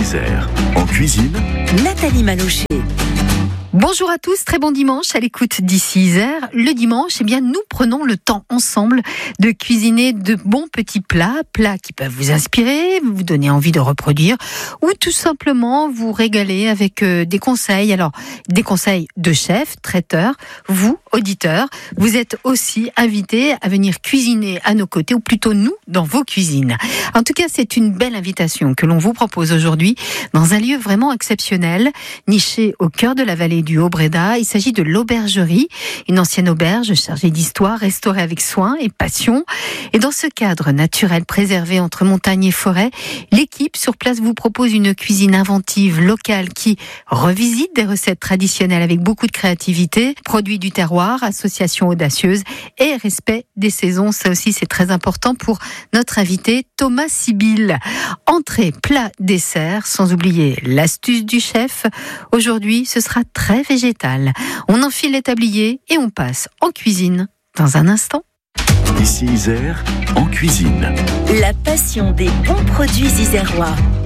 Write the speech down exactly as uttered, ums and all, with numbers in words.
Isère. En cuisine, Nathalie Malochet. Bonjour à tous, très bon dimanche à l'écoute d'ici Isère. Le dimanche, eh bien, nous prenons le temps ensemble de cuisiner de bons petits plats, plats qui peuvent vous inspirer, vous donner envie de reproduire ou tout simplement vous régaler avec euh, des conseils. Alors, des conseils de chefs, traiteurs, vous, auditeurs, vous êtes aussi invités à venir cuisiner à nos côtés ou plutôt nous dans vos cuisines. En tout cas, c'est une belle invitation que l'on vous propose aujourd'hui dans un lieu vraiment exceptionnel, niché au cœur de la vallée du Haut-Bréda. Il s'agit de l'aubergerie, une ancienne auberge chargée d'histoire, restaurée avec soin et passion. Et dans ce cadre naturel préservé entre montagne et forêt, l'équipe sur place vous propose une cuisine inventive, locale, qui revisite des recettes traditionnelles avec beaucoup de créativité, produits du terroir, association audacieuse et respect des saisons. Ça aussi, c'est très important pour notre invité Thomas Sibylle. Entrée, plat, dessert, sans oublier l'astuce du chef. Aujourd'hui, ce sera très végétal. On enfile les tabliers et on passe en cuisine dans un instant. ici Isère, en cuisine. La passion des bons produits isérois.